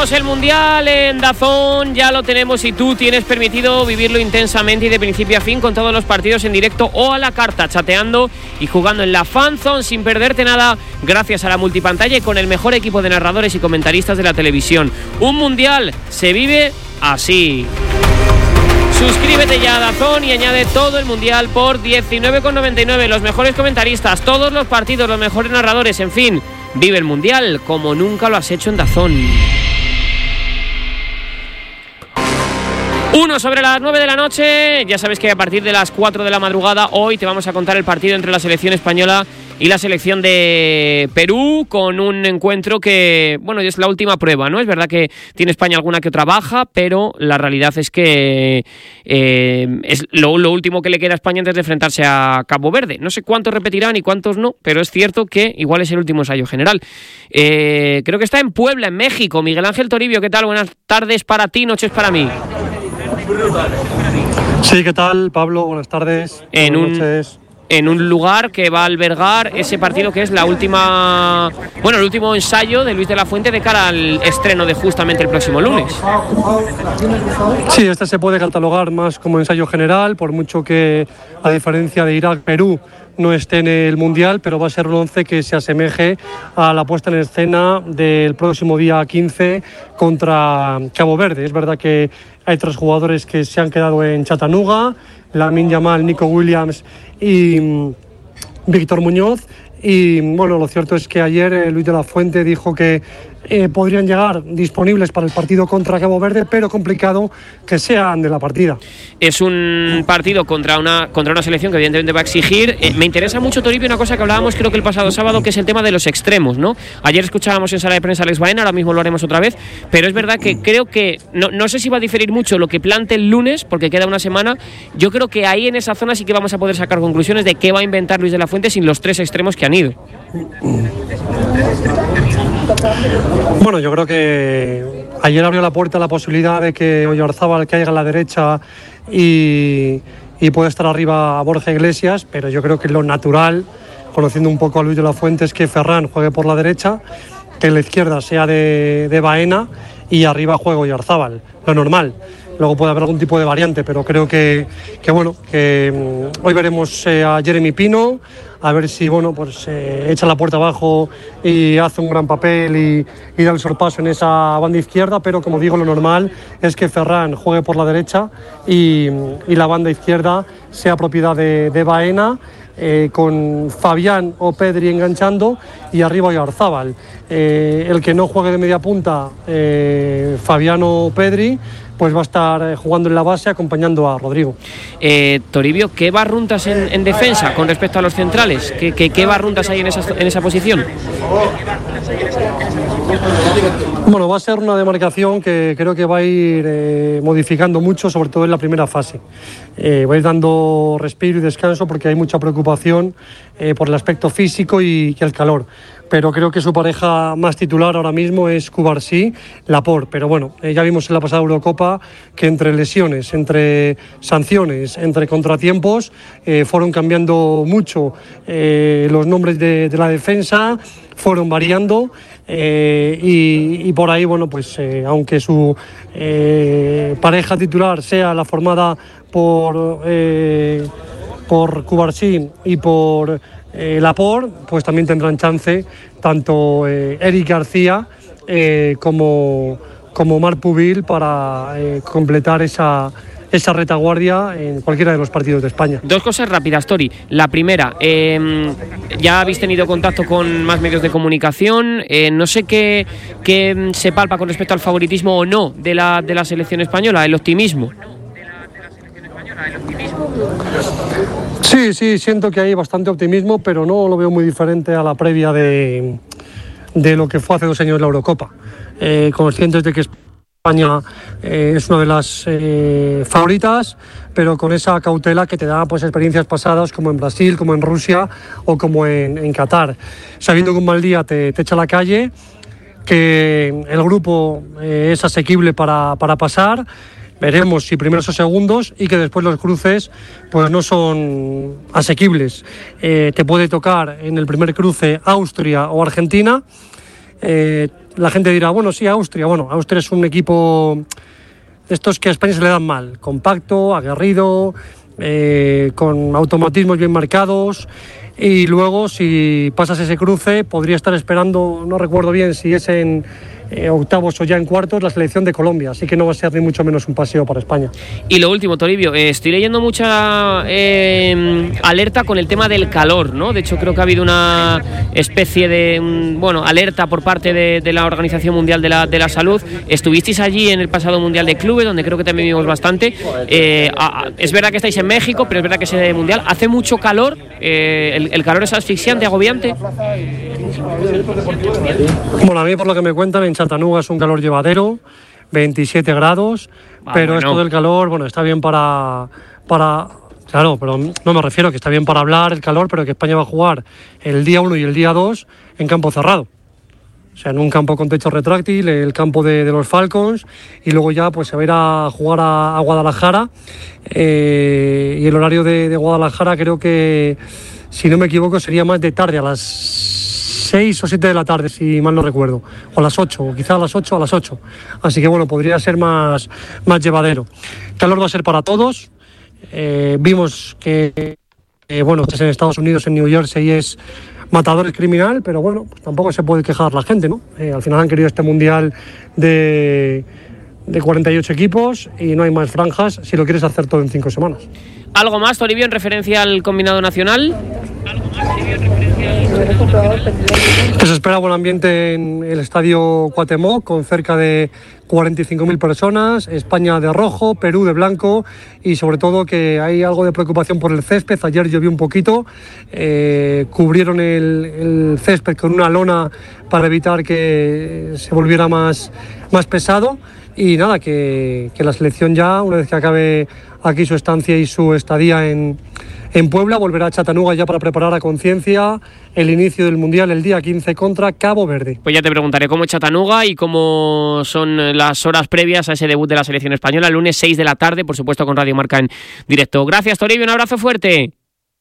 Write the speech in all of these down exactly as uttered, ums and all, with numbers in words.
Vivimos el Mundial en DAZN, ya lo tenemos y tú tienes permitido vivirlo intensamente y de principio a fin con todos los partidos en directo o a la carta, chateando y jugando en la Fan Zone sin perderte nada gracias a la multipantalla y con el mejor equipo de narradores y comentaristas de la televisión. Un Mundial se vive así. Suscríbete ya a DAZN y añade todo el Mundial por diecinueve con noventa y nueve. Los mejores comentaristas, todos los partidos, los mejores narradores, en fin. Vive el Mundial como nunca lo has hecho en DAZN. Uno sobre las nueve de la noche. Ya sabes que a partir de las cuatro de la madrugada hoy te vamos a contar el partido entre la selección española y la selección de Perú, con un encuentro que, bueno, es la última prueba, ¿no? Es verdad que tiene España alguna que otra baja, pero la realidad es que eh, es lo, lo último que le queda a España antes de enfrentarse a Cabo Verde. No sé cuántos repetirán y cuántos no, pero es cierto que igual es el último ensayo general. Eh, creo que está en Puebla, en México. Miguel Ángel Toribio, ¿qué tal? Buenas tardes para ti, noches para mí. Sí, ¿qué tal, Pablo? Buenas tardes. En Buenas un... noches. En un lugar que va a albergar ese partido que es la última, bueno, el último ensayo de Luis de la Fuente de cara al estreno de justamente el próximo lunes. Sí, este se puede catalogar más como ensayo general, por mucho que, a diferencia de Irak, Perú no esté en el Mundial, pero va a ser un once que se asemeje a la puesta en escena del próximo día quince contra Cabo Verde. Es verdad que hay tres jugadores que se han quedado en Chattanooga: Lamine Yamal, Nico Williams y mm, Víctor Muñoz. Y bueno, lo cierto es que ayer eh, Luis de la Fuente dijo que eh, podrían llegar disponibles para el partido contra Cabo Verde, pero complicado que sean de la partida. Es un partido contra una, contra una selección que evidentemente va a exigir. Eh, me interesa mucho, Toribio, una cosa que hablábamos creo que el pasado sábado, que es el tema de los extremos, ¿no? Ayer escuchábamos en sala de prensa a Alex Baena, ahora mismo lo haremos otra vez, pero es verdad que creo que, no, no sé si va a diferir mucho lo que plante el lunes, porque queda una semana. Yo creo que ahí en esa zona sí que vamos a poder sacar conclusiones de qué va a inventar Luis de la Fuente sin los tres extremos que han ido. Bueno, yo creo que ayer abrió la puerta a la posibilidad de que Oyarzábal caiga a la derecha y, y pueda estar arriba Borja Iglesias, pero yo creo que lo natural, conociendo un poco a Luis de la Fuente, es que Ferran juegue por la derecha, que la izquierda sea de, de Baena y arriba juegue Oyarzábal, lo normal. Luego puede haber algún tipo de variante, pero creo que, que bueno, que um, hoy veremos eh, a Jeremy Pino, a ver si bueno, pues eh, echa la puerta abajo y hace un gran papel y, y da el sorpaso en esa banda izquierda, pero como digo, lo normal es que Ferran juegue por la derecha y, y la banda izquierda sea propiedad de, de Baena, eh, con Fabián o Pedri enganchando y arriba Oyarzábal. Eh, el que no juegue de media punta, eh, Fabián o Pedri, pues va a estar jugando en la base acompañando a Rodrigo. Eh, Toribio, ¿qué barruntas en, en defensa con respecto a los centrales? ¿Qué, qué, qué barruntas hay en esa, en esa posición? Bueno, va a ser una demarcación que creo que va a ir eh, modificando mucho, sobre todo en la primera fase. Eh, va a ir dando respiro y descanso porque hay mucha preocupación eh, por el aspecto físico y, y el calor. Pero creo que su pareja más titular ahora mismo es Cubarsí, Laporte. Pero bueno, eh, ya vimos en la pasada Eurocopa que entre lesiones, entre sanciones, entre contratiempos, eh, fueron cambiando mucho eh, los nombres de, de la defensa, fueron variando eh, y, y por ahí, bueno, pues eh, aunque su eh, pareja titular sea la formada por, eh, por Cubarsí y por Eh, Laporte, pues también tendrán chance tanto eh, Eric García eh, como, como Marc Pubil para eh, completar esa, esa retaguardia en cualquiera de los partidos de España. Dos cosas rápidas, Tori. La primera, eh, ya habéis tenido contacto con más medios de comunicación, eh, no sé qué, qué se palpa con respecto al favoritismo o no de la, de la selección española, el optimismo. Sí, sí, siento que hay bastante optimismo, pero no lo veo muy diferente a la previa de, de lo que fue hace dos años la Eurocopa. Eh, conscientes de que España eh, es una de las eh, favoritas, pero con esa cautela que te da pues experiencias pasadas como en Brasil, como en Rusia o como en, en Qatar. Sabiendo que un mal día te, te echa a la calle, que el grupo eh, es asequible para, para pasar. Veremos si primeros o segundos y que después los cruces pues no son asequibles. Eh, te puede tocar en el primer cruce Austria o Argentina. Eh, la gente dirá, bueno, sí, Austria. Bueno, Austria es un equipo de estos que a España se le dan mal, compacto, aguerrido, eh, con automatismos bien marcados. Y luego, si pasas ese cruce, podría estar esperando, no recuerdo bien si es en eh, octavos o ya en cuartos, la selección de Colombia. Así que no va a ser ni mucho menos un paseo para España. Y lo último, Toribio, eh, estoy leyendo mucha eh, alerta con el tema del calor, ¿no? De hecho, creo que ha habido una especie de, um, bueno, alerta por parte de, de la Organización Mundial de la, de la Salud. Estuvisteis allí en el pasado Mundial de Clubes, donde creo que también vimos bastante. Eh, a, es verdad que estáis en México, pero es verdad que ese Mundial hace mucho calor. Eh, el, el calor es asfixiante, agobiante. Bueno, a mí por lo que me cuentan, en Chattanooga es un calor llevadero, veintisiete grados, ah, pero bueno. Esto del calor, bueno, está bien para, para... Claro, pero no me refiero a que está bien para hablar el calor, pero que España va a jugar el día uno y el día dos en campo cerrado. O sea, en un campo con techo retráctil, el campo de, de los Falcons, y luego ya pues se va a ir a jugar a, a Guadalajara. Eh, y el horario de, de Guadalajara creo que, si no me equivoco, sería más de tarde, a las seis o siete de la tarde, si mal no recuerdo, o a las ocho, o quizá a las ocho, a las ocho. Así que bueno, podría ser más, más llevadero. Calor va a ser para todos. Eh, vimos que, eh, bueno, en Estados Unidos, en New Jersey, es matador, es criminal, pero bueno, pues tampoco se puede quejar la gente, ¿no? Eh, al final han querido este mundial de, de cuarenta y ocho equipos y no hay más franjas si lo quieres hacer todo en cinco semanas. ¿Algo más, Toribio, en referencia al combinado nacional? ¿Algo más, Toribio, en referencia al... Que se espera buen ambiente en el estadio Cuauhtémoc, con cerca de cuarenta y cinco mil personas, España de rojo, Perú de blanco, y sobre todo que hay algo de preocupación por el césped. Ayer llovió un poquito, eh, cubrieron el, el césped con una lona para evitar que se volviera más, más pesado, y nada, que, que la selección ya, una vez que acabe aquí su estancia y su estadía en, en Puebla, volverá a Chattanooga ya para preparar a conciencia el inicio del Mundial el día quince contra Cabo Verde. Pues ya te preguntaré cómo es Chattanooga y cómo son las horas previas a ese debut de la selección española, el lunes seis de la tarde, por supuesto con Radio Marca en directo. Gracias, Toribio, un abrazo fuerte.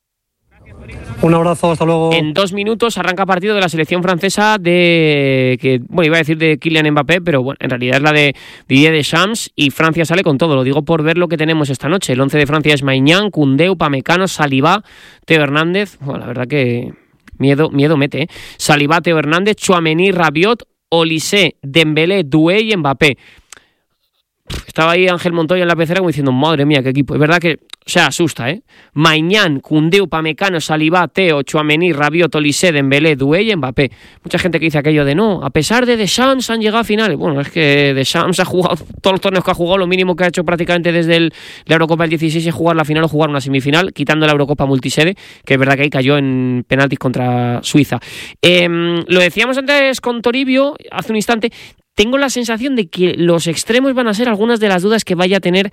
Un abrazo, hasta luego. En dos minutos arranca partido de la selección francesa de, que bueno, iba a decir de Kylian Mbappé, pero bueno, en realidad es la de Didier Deschamps, y Francia sale con todo. Lo digo por ver lo que tenemos esta noche. El once de Francia es Maignan, Koundé, Upamecano, Saliba, Teo Hernández. Bueno, la verdad que miedo, miedo mete, ¿eh? Saliba, Teo Hernández, Tchouaméni, Rabiot, Olise, Dembélé, Doué y Mbappé. Estaba ahí Ángel Montoya en la pecera como diciendo, madre mía, qué equipo. Es verdad que, o sea, asusta, ¿eh? Maignan, Koundé, Upamecano, Saliba, Teo, Tchouaméni, Rabiot, Olise, Dembélé, Doué y Mbappé. Mucha gente que dice aquello de no, a pesar de Deschamps han llegado a finales. Bueno, es que Deschamps ha jugado todos los torneos que ha jugado, lo mínimo que ha hecho prácticamente desde el, la Eurocopa del dieciséis es jugar la final o jugar una semifinal, quitando la Eurocopa multisede, que es verdad que ahí cayó en penaltis contra Suiza. Eh, lo decíamos antes con Toribio, hace un instante. Tengo la sensación de que los extremos van a ser algunas de las dudas que vaya a tener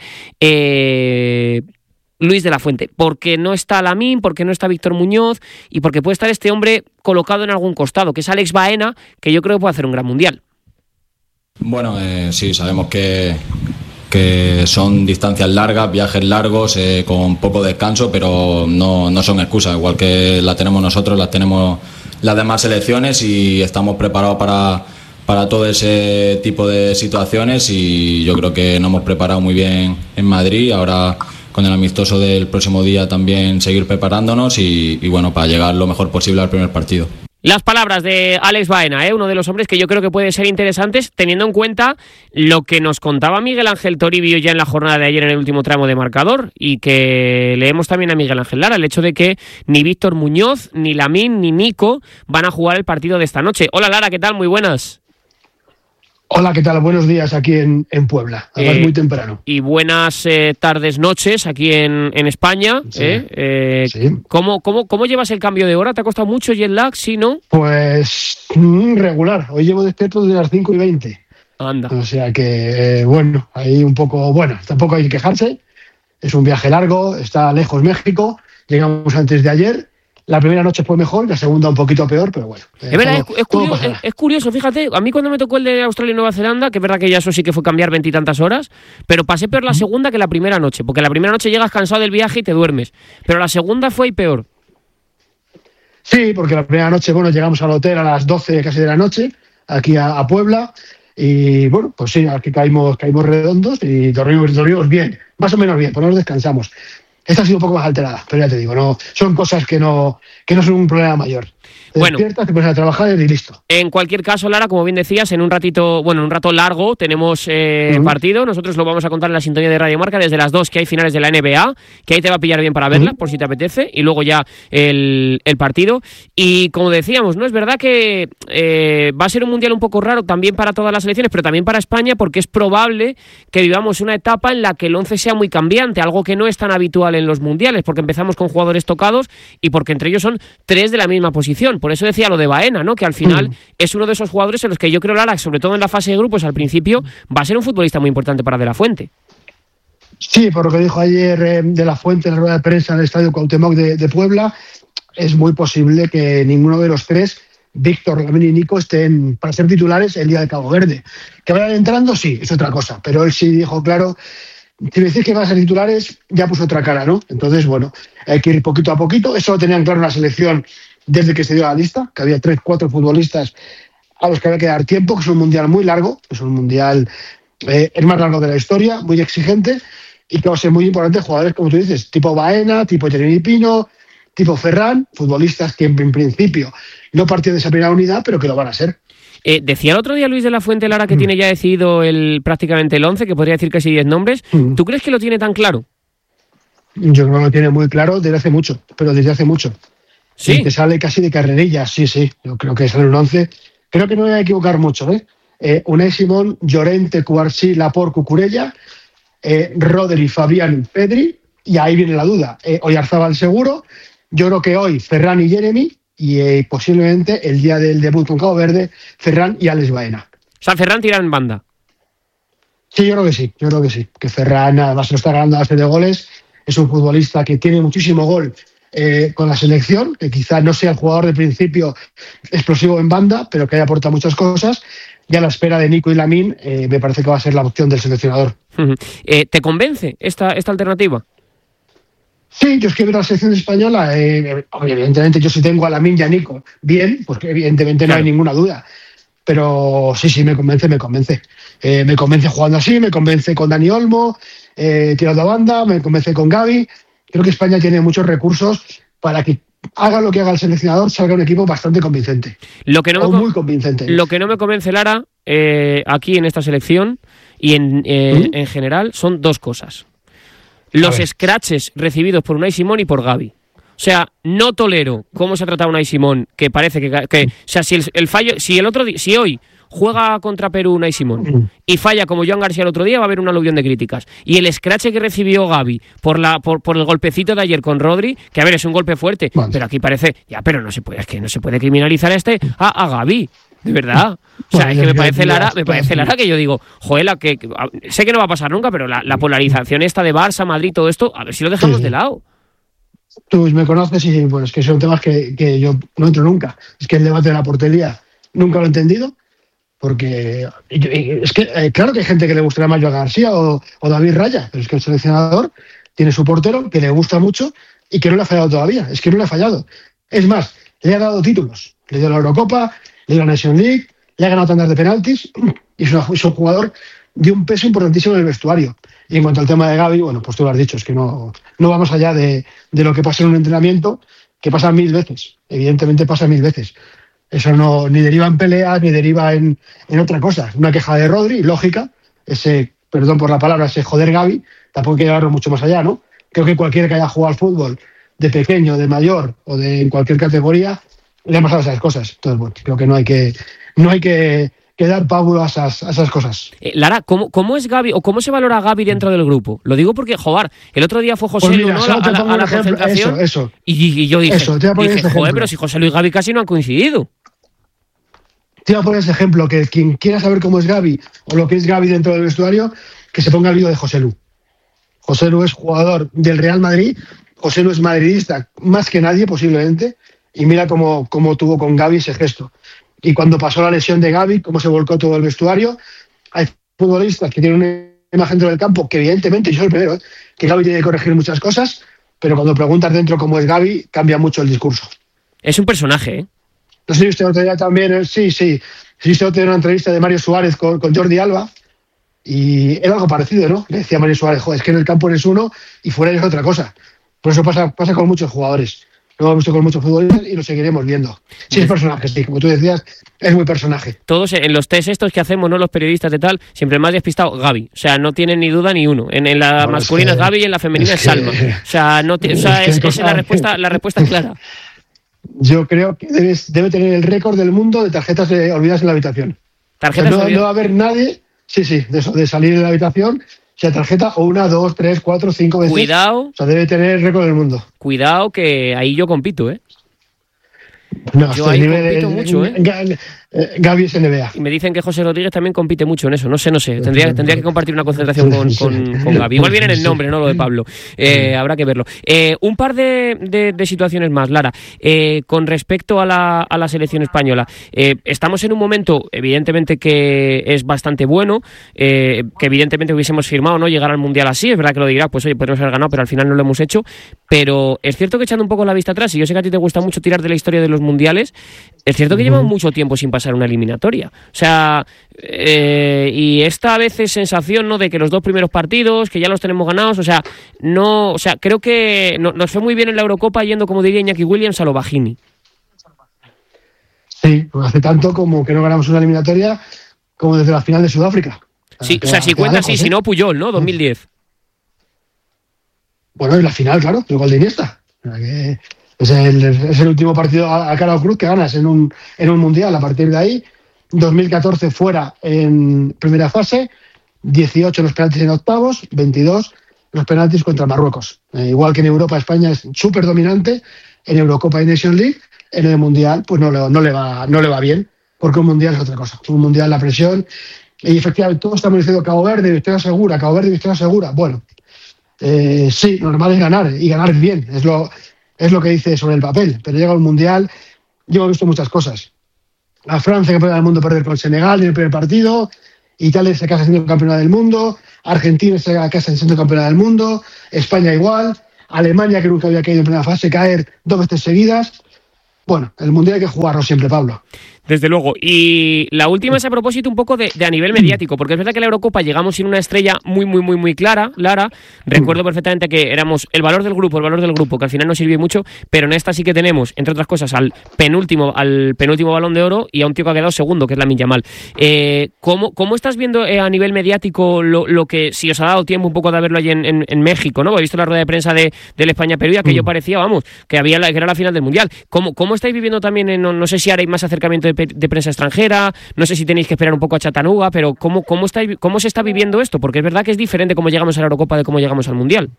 eh, Luis de la Fuente, porque no está Lamine, porque no está Víctor Muñoz y porque puede estar este hombre colocado en algún costado, que es Alex Baena, que yo creo que puede hacer un gran mundial. Bueno, eh, sí, sabemos que, que son distancias largas, viajes largos, eh, con poco descanso, pero no, no son excusas, igual que la tenemos nosotros, las tenemos las demás selecciones y estamos preparados para... para todo ese tipo de situaciones, y yo creo que nos hemos preparado muy bien en Madrid. Ahora con el amistoso del próximo día también seguir preparándonos y, y bueno, para llegar lo mejor posible al primer partido. Las palabras de Alex Baena, ¿eh? Uno de los hombres que yo creo que pueden ser interesantes, teniendo en cuenta lo que nos contaba Miguel Ángel Toribio ya en la jornada de ayer en el último tramo de marcador, y que leemos también a Miguel Ángel Lara, el hecho de que ni Víctor Muñoz, ni Lamine, ni Nico van a jugar el partido de esta noche. Hola Lara, ¿qué tal? Muy buenas. Hola, ¿qué tal? Buenos días aquí en, en Puebla, además eh, muy temprano. Y buenas eh, tardes, noches aquí en, en España. Sí, ¿eh? Eh, sí. ¿cómo, cómo, ¿Cómo llevas el cambio de hora? ¿Te ha costado mucho jet lag? ¿Sí, no? Pues mmm, regular. Hoy llevo despierto desde las cinco y veinte. Anda. O sea que, eh, bueno, ahí un poco... Bueno, tampoco hay que quejarse. Es un viaje largo, está lejos México. Llegamos antes de ayer. La primera noche fue mejor, la segunda un poquito peor, pero bueno. Eh, es verdad, todo, es, es, curioso, es, es curioso, fíjate, a mí cuando me tocó el de Australia y Nueva Zelanda, que es verdad que ya eso sí que fue cambiar veintitantas horas, pero pasé peor la segunda que la primera noche, porque la primera noche llegas cansado del viaje y te duermes, pero la segunda fue y peor. Sí, porque la primera noche, bueno, llegamos al hotel a las doce casi de la noche, aquí a, a Puebla. Y bueno, pues sí, aquí caímos, caímos redondos y dormimos, dormimos bien, más o menos bien, pues nos descansamos. Esta ha sido un poco más alterada, pero ya te digo, no, son cosas que no, que no son un problema mayor. Te bueno, despiertas, te pones a trabajar y listo. En cualquier caso, Lara, como bien decías, en un ratito, bueno, en un rato largo tenemos eh, uh-huh. partido. Nosotros lo vamos a contar en la sintonía de Radio Marca desde las dos, que hay finales de la N B A, que ahí te va a pillar bien para verla, uh-huh. por si te apetece, y luego ya el, el partido. Y como decíamos, ¿no? Es verdad que eh, va a ser un mundial un poco raro también para todas las selecciones, pero también para España, porque es probable que vivamos una etapa en la que el once sea muy cambiante, algo que no es tan habitual en los mundiales, porque empezamos con jugadores tocados y porque entre ellos son tres de la misma posición. Por eso decía lo de Baena, ¿no? Que al final mm. es uno de esos jugadores en los que yo creo, Lara, sobre todo en la fase de grupos al principio, va a ser un futbolista muy importante para De La Fuente. Sí, por lo que dijo ayer eh, De La Fuente en la rueda de prensa en el Estadio Cuauhtémoc de, de Puebla, es muy posible que ninguno de los tres, Víctor, Lamine y Nico, estén para ser titulares el día de Cabo Verde. Que vayan entrando, sí, es otra cosa, pero él sí dijo claro. Si me decís que van a ser titulares, ya puso otra cara, ¿no? Entonces, bueno, hay que ir poquito a poquito. Eso lo tenían claro en la selección desde que se dio la lista, que había tres, cuatro futbolistas a los que había que dar tiempo, que es un mundial muy largo, es un mundial eh, el más largo de la historia, muy exigente, y que va a ser muy importante jugadores, como tú dices, tipo Baena, tipo Jeremy Pino, tipo Ferran, futbolistas que en principio no partían de esa primera unidad, pero que lo van a ser. Eh, decía el otro día Luis de la Fuente, Lara, que mm. tiene ya decidido el, prácticamente el once, que podría decir casi diez nombres. Mm. ¿Tú crees que lo tiene tan claro? Yo creo que lo tiene muy claro desde hace mucho, pero desde hace mucho. Sí. Y te sale casi de carrerilla, sí, sí. Yo creo que sale un once. Creo que no me voy a equivocar mucho, ¿eh? eh Unai Simón, Llorente, Cubarsí, Laporte, Cucurella, eh, Rodri, Fabián, Pedri, y ahí viene la duda. Eh, Oyarzabal seguro. Yo creo que hoy Ferran y Jeremy, y eh, posiblemente el día del debut con Cabo Verde, Ferran y Alex Baena. O sea, Ferran tira en banda. Sí, yo creo que sí, yo creo que sí. Que Ferran además lo está ganando a base de goles. Es un futbolista que tiene muchísimo gol eh, con la selección, que quizá no sea el jugador de principio explosivo en banda, pero que haya aportado muchas cosas. Y a la espera de Nico y Lamine, eh, me parece que va a ser la opción del seleccionador. Uh-huh. eh, ¿Te convence esta, esta alternativa? Sí, yo es que veo la selección española, eh, evidentemente yo sí tengo a Lamine y a Nico bien, pues evidentemente claro. No hay ninguna duda, pero sí, sí, me convence, me convence. Eh, me convence jugando así, me convence con Dani Olmo, eh, tirando a banda, me convence con Gavi. Creo que España tiene muchos recursos para que haga lo que haga el seleccionador, salga un equipo bastante convincente. Lo que no o me, muy convincente. Lo que no me convence, Lara, eh, aquí en esta selección y en, eh, ¿Mm? en general, son dos cosas. Los scratches recibidos por Unai Simón y por Gavi. O sea, no tolero cómo se ha tratado Unai Simón, que parece que... que o sea, si el, el fallo... Si el otro día, si hoy juega contra Perú Unai Simón y falla como Joan García el otro día, va a haber un aluvión de críticas. Y el scratch que recibió Gavi por la por, por el golpecito de ayer con Rodri, que a ver, es un golpe fuerte, vale. Pero aquí parece... Ya, pero no se puede, es que no se puede criminalizar a este... A, a Gavi. De verdad. O sea, es que me parece Lara, me parece Lara que yo digo, joder, la que, que sé que no va a pasar nunca, pero la, la polarización esta de Barça, Madrid, todo esto, a ver si lo dejamos sí, sí. de lado. Tú me conoces y bueno, es que son temas que, que yo no entro nunca. Es que el debate de la portería nunca lo he entendido, porque es que eh, claro que hay gente que le gustaría más Joan García o, o David Raya, pero es que el seleccionador tiene su portero que le gusta mucho y que no le ha fallado todavía. Es que no le ha fallado. Es más, le ha dado títulos. Le dio la Eurocopa, le dio la Nation League, le ha ganado tandas de penaltis y es, una, es un jugador de un peso importantísimo en el vestuario. Y en cuanto al tema de Gavi, bueno, pues tú lo has dicho, es que no, no vamos allá de, de lo que pasa en un entrenamiento, que pasa mil veces. Evidentemente pasa mil veces. Eso no ni deriva en peleas, ni deriva en, en otra cosa. Una queja de Rodri, lógica, ese, perdón por la palabra, ese joder Gavi, tampoco hay que llevarlo mucho más allá, ¿no? Creo que cualquiera que haya jugado al fútbol, de pequeño, de mayor o de en cualquier categoría, le han pasado esas cosas. Entonces, bueno, creo que no hay que, no hay que, que dar pábulo a esas, a esas cosas. Eh, Lara, ¿cómo, ¿cómo es Gavi o cómo se valora a Gavi dentro del grupo? Lo digo porque, joder, el otro día fue José pues Luis, ¿no? A, a, a la ejemplo, concentración. Eso, eso. Y, y yo dije, eso, te dije este joder, pero si José Luis y Gavi casi no han coincidido. Te voy a poner ese ejemplo, que quien quiera saber cómo es Gavi o lo que es Gavi dentro del vestuario, que se ponga el vídeo de José Lu. José Lu es jugador del Real Madrid, José Lu es madridista más que nadie posiblemente, y mira cómo, cómo tuvo con Gavi ese gesto. Y cuando pasó la lesión de Gavi, cómo se volcó todo el vestuario. Hay futbolistas que tienen una imagen dentro del campo, que evidentemente, yo soy el primero, ¿eh? que Gavi tiene que corregir muchas cosas, pero cuando preguntas dentro cómo es Gavi, cambia mucho el discurso. Es un personaje, ¿eh? No sé si usted otro día también, sí, sí, sí, usted otro día una entrevista de Mario Suárez con, con Jordi Alba, y era algo parecido, ¿no? Le decía Mario Suárez, joder, es que en el campo eres uno y fuera eres otra cosa. Por eso pasa, pasa con muchos jugadores. Lo hemos visto con muchos futbolistas y lo seguiremos viendo. Sí, es personaje, sí, como tú decías, es muy personaje. Todos en los test estos que hacemos, ¿no? Los periodistas de tal, siempre el más despistado, Gavi. O sea, no tienen ni duda ni uno. En, en la no, masculina es, que, es Gavi y en la femenina es, es Salma. Que, o sea, no te, o sea es, es, es la respuesta, la respuesta es clara. Yo creo que debes, debe tener el récord del mundo de tarjetas de olvidadas en la habitación. ¿Tarjetas o sea, no, no va a haber nadie, sí, sí, de, eso, de salir de la habitación, sea tarjeta o una, dos, tres, cuatro, cinco veces. Cuidado. O sea, debe tener el récord del mundo. Cuidado que ahí yo compito, ¿eh? No, yo ahí compito de, mucho, ¿eh? Gavi es N B A. Y me dicen que José Rodríguez también compite mucho en eso. No sé, no sé. Tendría, tendría que compartir una concentración con, con, con Gavi. Igual viene en el nombre, ¿no? Lo de Pablo. Eh, habrá que verlo. Eh, un par de, de, de situaciones más, Lara. Eh, con respecto a la, a la selección española. Eh, estamos en un momento, evidentemente, que es bastante bueno. Eh, que evidentemente hubiésemos firmado, ¿no? Llegar al Mundial así. Es verdad que lo dirá, pues oye, podemos haber ganado, pero al final no lo hemos hecho. Pero es cierto que echando un poco la vista atrás, y yo sé que a ti te gusta mucho tirar de la historia de los mundiales, es cierto que llevamos mucho tiempo sin pasar una eliminatoria. O sea, eh, y esta vez es sensación, ¿no? De que los dos primeros partidos, que ya los tenemos ganados, o sea, no, o sea, creo que no, nos fue muy bien en la Eurocopa yendo, como diría Iñaki Williams, a lo Bajini. Sí, pues hace tanto como que no ganamos una eliminatoria como desde la final de Sudáfrica. Sí, o sea, si cuenta así, ¿eh? Si no, Puyol, ¿no? dos mil diez. Bueno, y la final, claro, el gol de Iniesta. Es el, es el último partido a cara o cruz que ganas en un, en un mundial. A partir de ahí, dos mil catorce fuera en primera fase, dieciocho los penaltis en octavos, veintidós los penaltis contra Marruecos. Eh, igual que en Europa, España es súper dominante en Eurocopa y Nation League. En el mundial, pues no, no, le va, no le va bien, porque un mundial es otra cosa. Un mundial, la presión. Y efectivamente, todos estamos diciendo Cabo Verde, victoria segura, Cabo Verde, victoria segura. Bueno. Eh, sí, normal es ganar y ganar bien, es lo, es lo que dice sobre el papel, pero llega el Mundial, yo he visto muchas cosas. A Francia, campeona del mundo, perder con Senegal en el primer partido, Italia se casa siendo campeona del mundo, Argentina se casa siendo campeona del mundo, España igual, Alemania, que nunca había caído en primera fase, caer dos veces seguidas. Bueno, el Mundial hay que jugarlo siempre, Pablo. Desde luego. Y la última es a propósito un poco de, de a nivel mediático, porque es verdad que en la Eurocopa llegamos sin una estrella muy, muy, muy, muy clara, Lara. Recuerdo perfectamente que éramos el valor del grupo, el valor del grupo, que al final no sirvió mucho, pero en esta sí que tenemos, entre otras cosas, al penúltimo, al penúltimo Balón de Oro y a un tío que ha quedado segundo, que es Lamine Yamal. Eh, ¿cómo, ¿Cómo estás viendo eh, a nivel mediático lo, lo que, si os ha dado tiempo un poco de verlo allí en, en, en México, ¿no? He visto la rueda de prensa de, del España-Perú y aquello mm. parecía, vamos, que, había la, que era la final del Mundial. ¿Cómo, cómo estáis viviendo también, en, no, no sé si haréis más acercamiento de, de prensa extranjera? No sé si tenéis que esperar un poco a Chattanooga, pero ¿cómo, cómo, está, ¿cómo se está viviendo esto? Porque es verdad que es diferente cómo llegamos a la Eurocopa de cómo llegamos al Mundial.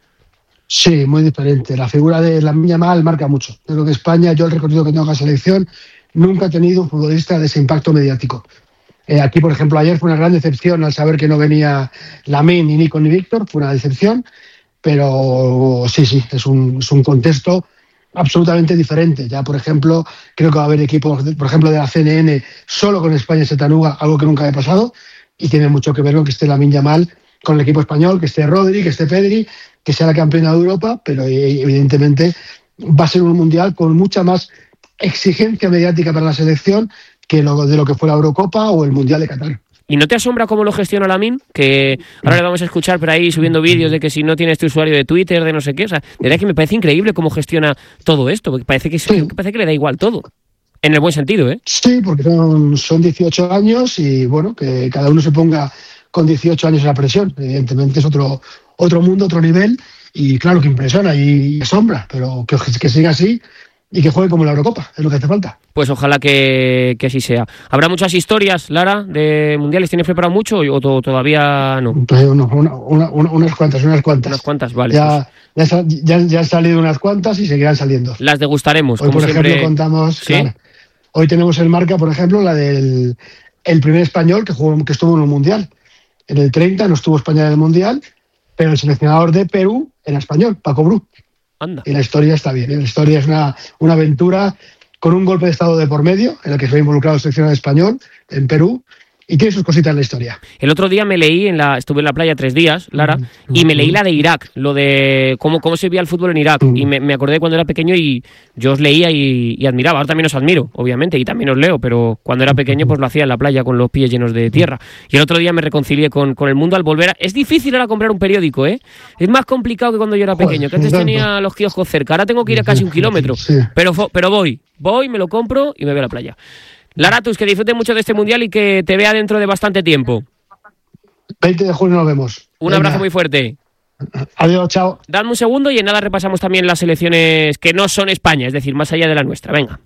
Sí, muy diferente. La figura de Lamine Yamal marca mucho. Yo creo que España, yo el recorrido que tengo con la selección, nunca ha tenido un futbolista de ese impacto mediático. Eh, aquí, por ejemplo, ayer fue una gran decepción al saber que no venía Lamine, ni Nico, ni Víctor. Fue una decepción, pero sí, sí, es un, es un contexto absolutamente diferente. Ya, por ejemplo, creo que va a haber equipos, por ejemplo, de la C N N solo con España y Chattanooga, algo que nunca había pasado, y tiene mucho que ver con que esté Lamine Yamal con el equipo español, que esté Rodri, que esté Pedri, que sea la campeona de Europa, pero evidentemente va a ser un mundial con mucha más exigencia mediática para la selección que lo, de lo que fue la Eurocopa o el Mundial de Qatar. ¿Y no te asombra cómo lo gestiona Lamine? Que ahora le vamos a escuchar por ahí subiendo vídeos de que si no tienes tu usuario de Twitter, de no sé qué. O sea, de verdad que me parece increíble cómo gestiona todo esto, porque parece que, sí. parece que le da igual todo. En el buen sentido, ¿eh? Sí, porque son, son dieciocho años y, bueno, que cada uno se ponga con dieciocho años en la presión. Evidentemente es otro, otro mundo, otro nivel, y claro que impresiona y asombra, pero que, que siga así y que juegue como la Eurocopa, es lo que hace falta. Pues ojalá que, que así sea. ¿Habrá muchas historias, Lara, de mundiales? ¿Tienes preparado mucho o to- todavía no? Pues una, una, una, unas cuantas, unas cuantas. Unas cuantas, vale. Ya, pues. ya, ya, ya han salido unas cuantas y seguirán saliendo. Las degustaremos, hoy, como por siempre. ejemplo, contamos... ¿Sí? Claro, hoy tenemos en marca, por ejemplo, la del el primer español que, jugó, que estuvo en un mundial. En el treinta no estuvo España en el mundial, pero el seleccionador de Perú era español, Paco Bru. Anda. Y la historia está bien, ¿eh? La historia es una, una aventura con un golpe de estado de por medio, en el que se ve involucrado el seleccionador español en Perú, y tiene sus cositas en la historia. El otro día me leí, en la estuve en la playa tres días, Lara, mm, y me leí la de Irak, lo de cómo, cómo se veía el fútbol en Irak, mm. y me, me acordé cuando era pequeño y yo os leía y, y admiraba. Ahora también os admiro, obviamente, y también os leo, pero cuando era pequeño pues lo hacía en la playa con los pies llenos de tierra. Y el otro día me reconcilié con, con el mundo al volver a... Es difícil ahora comprar un periódico, ¿eh? Es más complicado que cuando yo era pequeño, que antes tenía los kioscos cerca, ahora tengo que ir a casi un kilómetro, sí. pero, pero voy, voy, me lo compro y me voy a la playa. Laratus, que disfrutes mucho de este mundial y que te vea dentro de bastante tiempo. veinte de junio nos vemos. Un Venga. abrazo muy fuerte. Adiós, chao. Dadme un segundo y en nada repasamos también las selecciones que no son España, es decir, más allá de la nuestra. Venga.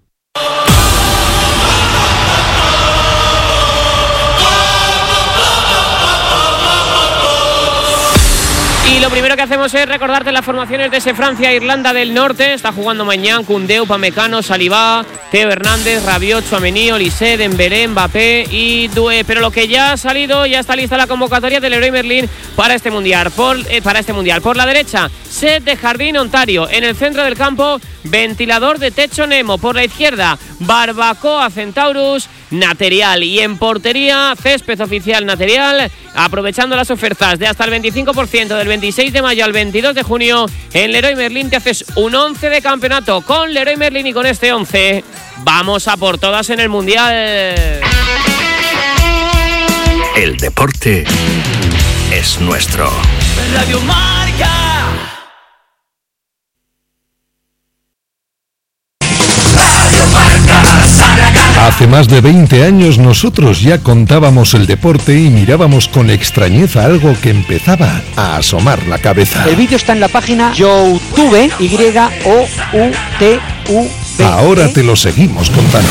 Y lo primero que hacemos es recordarte las formaciones de ese Francia-Irlanda del Norte. Está jugando Mañán, Koundé, Upamecano, Saliba, Teo Hernández, Rabiot, Tchouaméni, Olise, Dembélé, Mbappé y Doué. Pero lo que ya ha salido, ya está lista la convocatoria del Leroy Merlin para este mundial. Por, eh, para este mundial. Por la derecha, Set de Jardín Ontario. En el centro del campo, ventilador de techo Nemo. Por la izquierda, Barbacoa Centaurus, Naterial. Y en portería, césped oficial Naterial, aprovechando las ofertas de hasta el veinticinco por ciento del veintiséis de mayo al veintidós de junio. En Leroy Merlin te haces un once de campeonato con Leroy Merlin, y con este once vamos a por todas en el mundial. El deporte es nuestro. Radio Marca. Hace más de veinte años nosotros ya contábamos el deporte y mirábamos con extrañeza algo que empezaba a asomar la cabeza. El vídeo está en la página YouTube, Y O U T U B. Ahora te lo seguimos contando.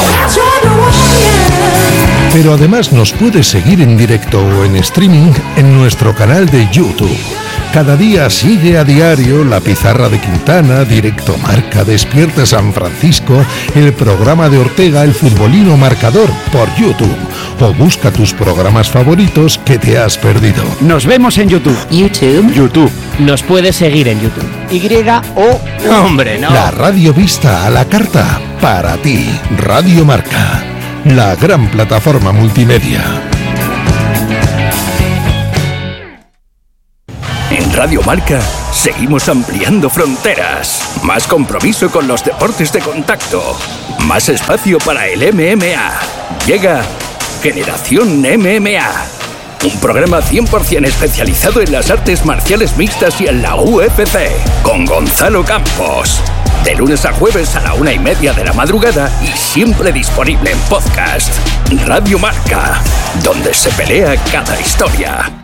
Pero además nos puedes seguir en directo o en streaming en nuestro canal de YouTube. Cada día sigue a diario La Pizarra de Quintana, Directo Marca, Despierta San Francisco, el programa de Ortega, El Futbolino Marcador, por YouTube. O busca tus programas favoritos que te has perdido. Nos vemos en YouTube. YouTube. YouTube. Nos puedes seguir en YouTube. Y O... Hombre, no. La radio vista a la carta para ti. Radio Marca, la gran plataforma multimedia. En Radio Marca seguimos ampliando fronteras. Más compromiso con los deportes de contacto. Más espacio para el M M A. Llega Generación M M A. Un programa cien por ciento especializado en las artes marciales mixtas y en la U F C. Con Gonzalo Campos. De lunes a jueves a la una y media de la madrugada y siempre disponible en podcast. Radio Marca, donde se pelea cada historia.